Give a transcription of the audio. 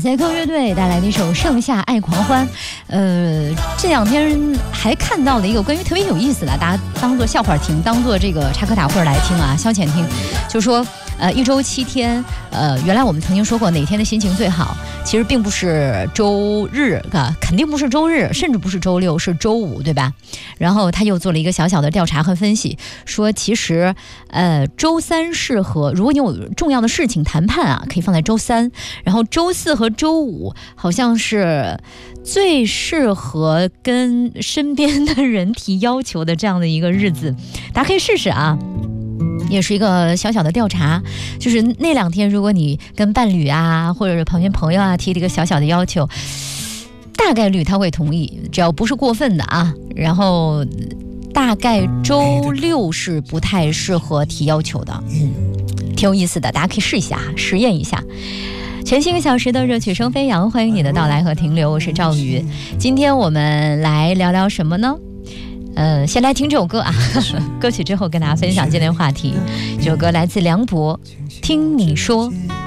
赛克乐队带来的一首《盛夏爱狂欢》。这两天还看到了一个关于特别有意思的，大家当做笑话听，当做这个插科打诨来听啊，消遣听。就说一周7天，原来我们曾经说过哪天的心情最好，其实并不是周日啊，肯定不是周日，甚至不是周六，是周五，对吧？然后他又做了一个小小的调查和分析，说其实周三适合，如果你有重要的事情谈判啊，可以放在周三，然后周四和周五好像是最适合跟身边的人提要求的这样的一个日子，大家可以试试啊。也是一个小小的调查，就是那2天如果你跟伴侣啊或者是旁边朋友啊提了一个小小的要求，大概率他会同意，只要不是过分的啊。然后大概周六是不太适合提要求的，挺有意思的，大家可以试一下，实验一下。全新1个小时的热曲声飞扬，欢迎你的到来和停留，我是赵宇。今天我们来聊聊什么呢？先来听这首歌啊，歌曲之后跟大家分享今天的话题。这首歌来自梁博，听你说。